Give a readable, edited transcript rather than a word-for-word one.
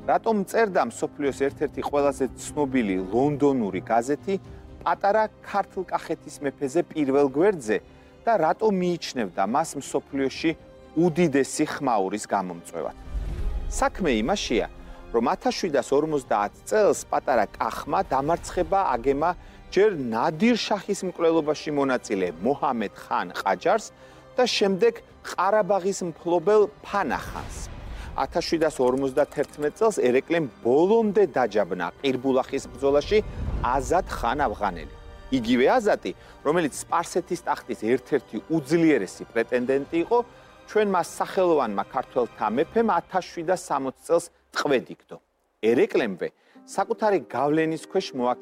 რატომ წერდა მსოფლიოს ერთ-ერთი ყველაზე ცნობილი ლონდონური გაზეთი პატარა ქართლ-კახეთის მეფეზე პირველ გვერდზე და რატომ მიიჩნევდა მას მსოფლიოში უდიდესი ხმაურის გამომწვევად. საქმე იმაშია, რომ 1750 წელს პატარა კახმა დამარცხება აგემა ჯერ ნადირ შაჰის მკვლელობაში მონაწილე მოჰამედ ხან ყაჯარს და შემდეგ ყარაბაღის მფლობელ ფანა ხანს. 1751 წელს ერეკლემ ბოლომდე დაჯაბნა ყირბულახის ბრძოლაში აზად ხან ავღანელი. იგივე აზატი, რომელიც სპარსეთის ტახტის ერთ-ერთი უძლიერესი პრეტენდენტი იყო, ჩვენ მას სახელოვანმა ქართველთა მეფემ 1760 წელს ტყვედ იგდო. ერეკლემვე საკუთარი გავლენის ქვეშ მოაქ